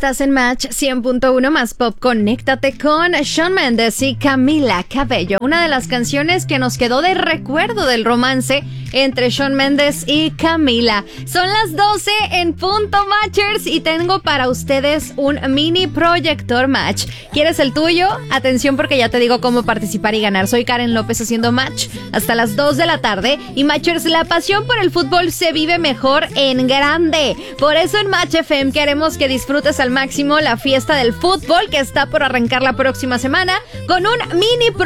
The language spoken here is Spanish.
Estás en Match 100.1 más pop. Conéctate con Shawn Mendes y Camila Cabello. Una de las canciones que nos quedó de recuerdo del romance entre Shawn Mendes y Camila. Son las 12 en punto, Matchers, y tengo para ustedes un mini proyector Match. ¿Quieres el tuyo? Atención, porque ya te digo cómo participar y ganar. Soy Karen López haciendo Match hasta las 2 de la tarde. Y Matchers, la pasión por el fútbol se vive mejor en grande. Por eso en Match FM queremos que disfrutes al máximo la fiesta del fútbol que está por arrancar la próxima semana con un mini